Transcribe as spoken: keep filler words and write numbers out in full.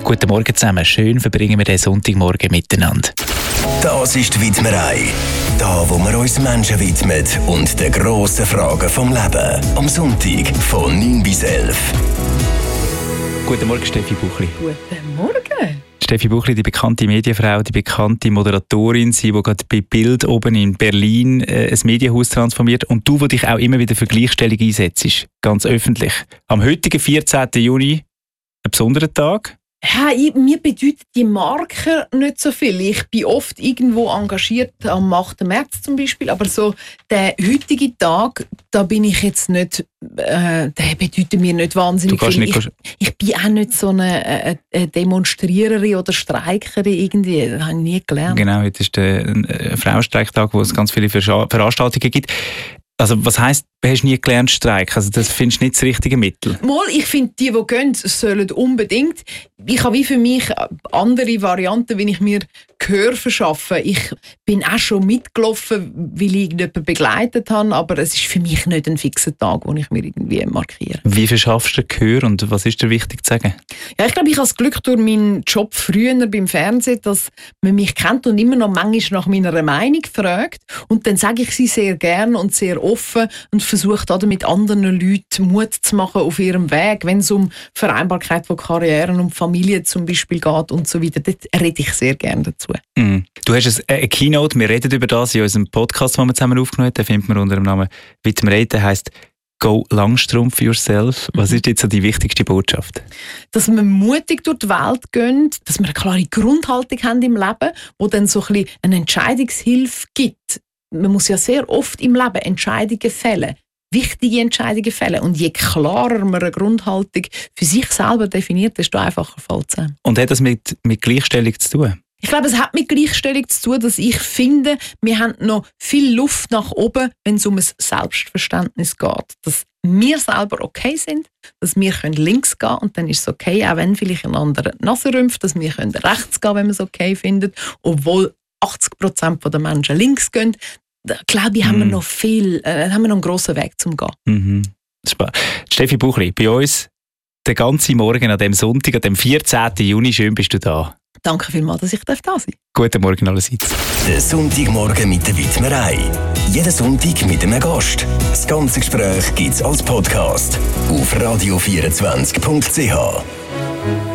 Guten Morgen zusammen. Schön verbringen wir den Sonntagmorgen miteinander. Das ist die Widmerei. Da, wo wir uns Menschen widmen und den grossen Fragen vom Leben. Am Sonntag von neun bis elf. Guten Morgen, Steffi Buchli. Guten Morgen. Steffi Buchli, die bekannte Medienfrau, die bekannte Moderatorin, sie, die gerade bei Bild oben in Berlin äh, ein Medienhaus transformiert. Und du, die dich auch immer wieder für Gleichstellung einsetzt, ganz öffentlich. Am heutigen vierzehnten Juni, ein besonderer Tag. Ja, ich, mir bedeutet die Marke nicht so viel. Ich bin oft irgendwo engagiert, am achten März zum Beispiel, aber so der heutige Tag, da bin ich jetzt nicht, äh, der bedeutet mir nicht wahnsinnig viel. Nicht ich, ich bin auch nicht so eine, eine, eine Demonstriererin oder Streikerin irgendwie, das habe ich nie gelernt. Genau, heute ist der äh, Frauenstreiktag, wo es ganz viele Ver- Veranstaltungen gibt. Also was heisst, du hast nie gelernt streiken? Also das findest du nicht das richtige Mittel? Mal, ich finde, die, die gehen, sollen unbedingt. Ich habe wie für mich andere Varianten, wenn ich mir Gehör verschaffe. Ich bin auch schon mitgelaufen, weil ich irgendjemanden begleitet habe, aber es ist für mich nicht ein fixer Tag, wo ich mir irgendwie markiere. Wie verschaffst du Gehör und was ist dir wichtig zu sagen? Ja, ich glaube, ich habe das Glück durch meinen Job früher beim Fernsehen, dass man mich kennt und immer noch manchmal nach meiner Meinung fragt. Und dann sage ich sie sehr gern und sehr offen und versuche damit anderen Leuten Mut zu machen auf ihrem Weg, wenn es um Vereinbarkeit von Karrieren und Familie zum Beispiel geht und so weiter. Dort rede ich sehr gerne dazu. Mm. Du hast eine Keynote, wir reden über das in unserem Podcast, den wir zusammen aufgenommen haben. Den findet man unter dem Namen «Widmerei», der heisst «Go Langstrumpf yourself». Was ist jetzt so die wichtigste Botschaft? Dass wir mutig durch die Welt gehen, dass wir eine klare Grundhaltung haben im Leben, die dann so ein bisschen eine Entscheidungshilfe gibt. Man muss ja sehr oft im Leben Entscheidungen fällen. Wichtige Entscheidungen fällen. Und je klarer man eine Grundhaltung für sich selber definiert, desto einfacher fällt es einem. Und hat das mit, mit Gleichstellung zu tun? Ich glaube, es hat mit Gleichstellung zu tun, dass ich finde, wir haben noch viel Luft nach oben, wenn es um ein Selbstverständnis geht. Dass wir selber okay sind, dass wir links gehen können und dann ist es okay, auch wenn vielleicht ein anderer die Nase rümpft, dass wir rechts gehen können, wenn man es okay findet, obwohl achtzig Prozent der Menschen links gehen. Da glaube ich, haben wir noch viel, äh, haben wir noch einen grossen Weg zum Gehen. Mhm. Steffi Buchli, bei uns den ganzen Morgen an dem Sonntag, an dem vierzehnten Juni, schön bist du da. Danke vielmals, dass ich da sein darf. Guten Morgen allerseits. Der Sonntagmorgen mit der Widmerei. Jeden Sonntag mit einem Gast. Das ganze Gespräch gibt es als Podcast auf radio vierundzwanzig punkt c h.